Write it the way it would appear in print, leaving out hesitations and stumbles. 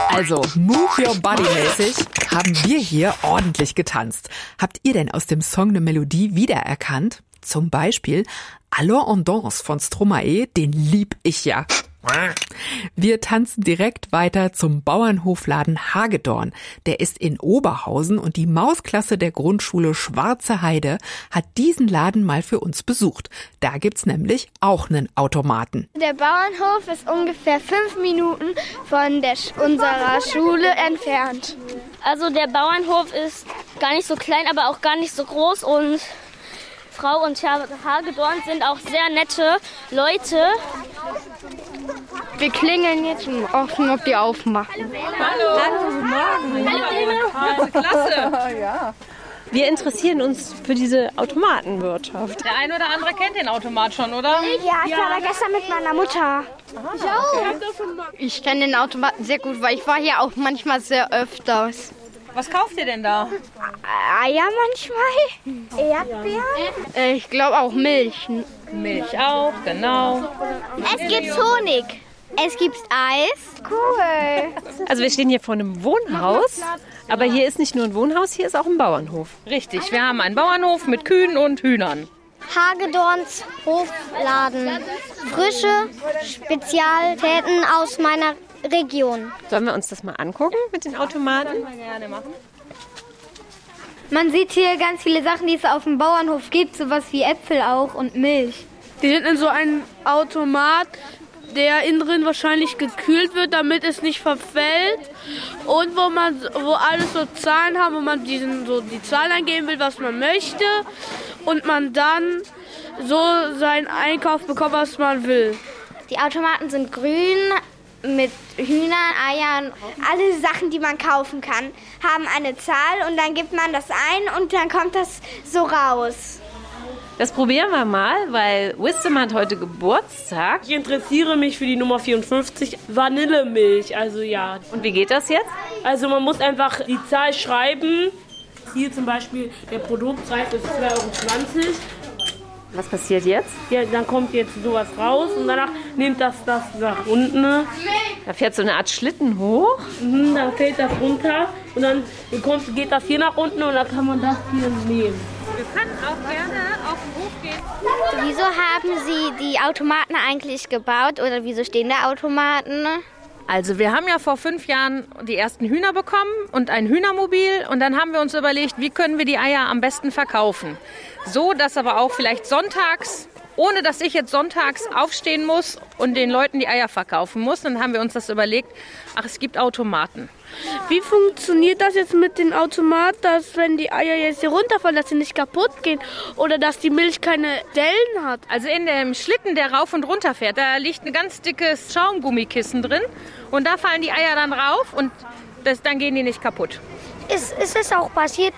Also, Move Your Body mäßig haben wir hier ordentlich getanzt. Habt ihr denn aus dem Song eine Melodie wiedererkannt? Zum Beispiel Alors on danse von Stromae, den lieb ich ja. Wir tanzen direkt weiter zum Bauernhofladen Hagedorn. Der ist in Oberhausen und die Mausklasse der Grundschule Schwarze Heide hat diesen Laden mal für uns besucht. Da gibt's nämlich auch einen Automaten. Der Bauernhof ist ungefähr 5 Minuten von unserer Schule entfernt. Also der Bauernhof ist gar nicht so klein, aber auch gar nicht so groß und Frau und Herr Hagedorn sind auch sehr nette Leute. Wir klingeln jetzt und hoffen, ob die aufmachen. Hallo, guten Morgen. Hallo. Klasse. Ja. Wir interessieren uns für diese Automatenwirtschaft. Der ein oder andere kennt den Automat schon, oder? Ja, ich war da gestern mit meiner Mutter. Ich kenne den Automaten sehr gut, weil ich war hier auch manchmal sehr öfters. Was kauft ihr denn da? Eier manchmal, Erdbeeren. Ich glaube auch Milch. Milch auch, genau. Es gibt Honig. Es gibt Eis. Cool. Also wir stehen hier vor einem Wohnhaus, aber hier ist nicht nur ein Wohnhaus, hier ist auch ein Bauernhof. Richtig, wir haben einen Bauernhof mit Kühen und Hühnern. Hagedorns Hofladen. Frische Spezialitäten aus meiner Region. Sollen wir uns das mal angucken mit den Automaten? Gerne machen. Man sieht hier ganz viele Sachen, die es auf dem Bauernhof gibt, sowas wie Äpfel auch und Milch. Die sind in so einem Automat, der innen drin wahrscheinlich gekühlt wird, damit es nicht verfällt. Und wo alles so Zahlen haben, wo man die Zahlen eingeben will, was man möchte. Und man dann so seinen Einkauf bekommt, was man will. Die Automaten sind grün mit Hühnern, Eiern. Alle Sachen, die man kaufen kann, haben eine Zahl und dann gibt man das ein und dann kommt das so raus. Das probieren wir mal, weil Wisdom hat heute Geburtstag. Ich interessiere mich für die Nummer 54, Vanillemilch, also ja. Und wie geht das jetzt? Also man muss einfach die Zahl schreiben. Hier zum Beispiel der Produktpreis ist 2,20 €. Was passiert jetzt? Ja, dann kommt jetzt sowas raus und danach nimmt das nach unten. Da fährt so eine Art Schlitten hoch. Dann fällt das runter und dann geht das hier nach unten und dann kann man das hier nehmen. Wir können auch gerne auf den Hof gehen. Wieso haben Sie die Automaten eigentlich gebaut oder wieso stehen da Automaten? Also wir haben ja vor 5 Jahren die ersten Hühner bekommen und ein Hühnermobil. Und dann haben wir uns überlegt, wie können wir die Eier am besten verkaufen. So, dass aber auch vielleicht sonntags, ohne dass ich jetzt sonntags aufstehen muss und den Leuten die Eier verkaufen muss. Dann haben wir uns das überlegt, es gibt Automaten. Wie funktioniert das jetzt mit den Automaten, dass wenn die Eier jetzt hier runterfallen, dass sie nicht kaputt gehen oder dass die Milch keine Dellen hat? Also in dem Schlitten, der rauf und runter fährt, da liegt ein ganz dickes Schaumgummikissen drin und da fallen die Eier dann rauf und dann gehen die nicht kaputt. Ist es auch passiert,